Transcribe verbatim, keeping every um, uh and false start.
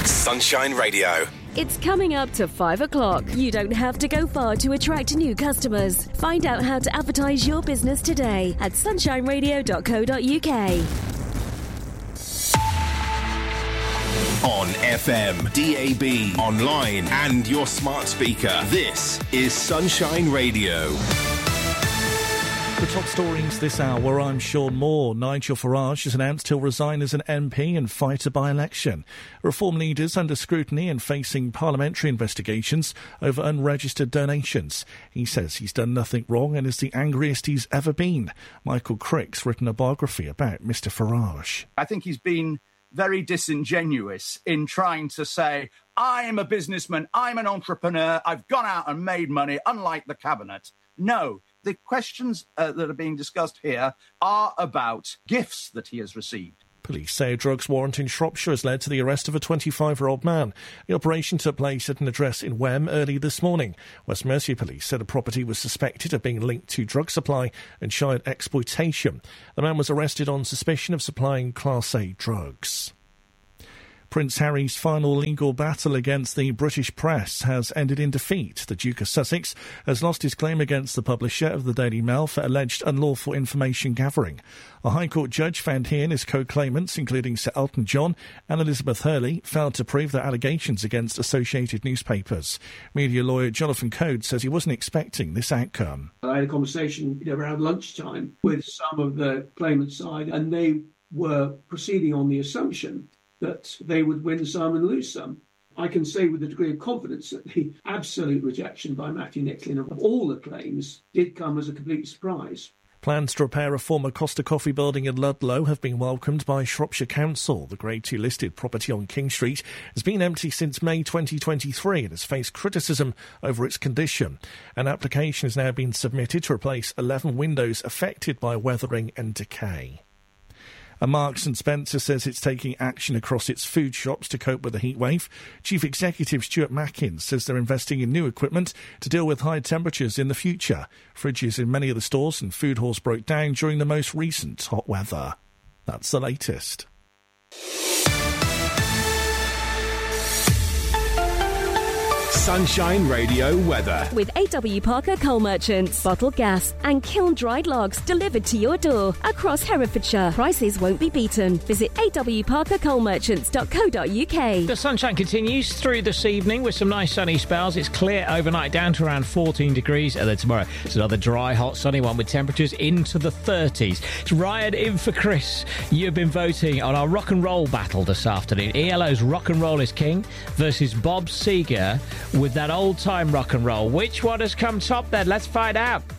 Sunshine Radio. It's coming up to five o'clock. You don't have to go far to attract new customers. Find out how to advertise your business today at sunshine radio dot co dot uk. On F M, D A B, online and your smart speaker. This is Sunshine Radio. The top stories this hour, I'm Sean Moore. Nigel Farage has announced he'll resign as an M P and fight a by-election. Reform leaders under scrutiny and facing parliamentary investigations over unregistered donations. He says he's done nothing wrong and is the angriest he's ever been. Michael Crick's written a biography about Mister Farage. I think he's been very disingenuous in trying to say, I'm a businessman, I'm an entrepreneur, I've gone out and made money, unlike the cabinet. No. The questions uh, that are being discussed here are about gifts that he has received. Police say a drugs warrant in Shropshire has led to the arrest of a twenty-five-year-old man. The operation took place at an address in Wem early this morning. West Mercia Police said the property was suspected of being linked to drug supply and child exploitation. The man was arrested on suspicion of supplying Class A drugs. Prince Harry's final legal battle against the British press has ended in defeat. The Duke of Sussex has lost his claim against the publisher of the Daily Mail for alleged unlawful information gathering. A High Court judge found he and his co-claimants, including Sir Elton John and Elizabeth Hurley, failed to prove their allegations against associated newspapers. Media lawyer Jonathan Code says he wasn't expecting this outcome. I had a conversation you know, around lunchtime with some of the claimant side, and they were proceeding on the assumption that they would win some and lose some. I can say with a degree of confidence that the absolute rejection by Matthew Nicklin of all the claims did come as a complete surprise. Plans to repair a former Costa Coffee building in Ludlow have been welcomed by Shropshire Council. The Grade two listed property on King Street has been empty since May twenty twenty-three and has faced criticism over its condition. An application has now been submitted to replace eleven windows affected by weathering and decay. And Marks and Spencer says it's taking action across its food shops to cope with the heatwave. Chief Executive Stuart Mackin says they're investing in new equipment to deal with high temperatures in the future. Fridges in many of the stores and food halls broke down during the most recent hot weather. That's the latest. Sunshine Radio weather. With A W Parker Coal Merchants. Bottled gas and kiln-dried logs delivered to your door across Herefordshire. Prices won't be beaten. Visit a w parker coal merchants dot co dot uk. The sunshine continues through this evening with some nice sunny spells. It's clear overnight down to around fourteen degrees. And then tomorrow it's another dry, hot, sunny one with temperatures into the thirties. It's Ryan in for Chris. You've been voting on our rock and roll battle this afternoon. E L O's Rock and Roll is King versus Bob Seger with that old-time rock and roll. Which one has come top then? Let's find out.